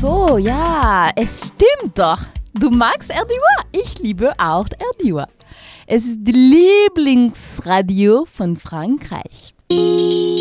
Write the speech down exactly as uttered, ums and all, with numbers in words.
so, ja, es stimmt doch. Du magst R D U? Ich liebe auch R D U. Es ist das Lieblingsradio von Frankreich.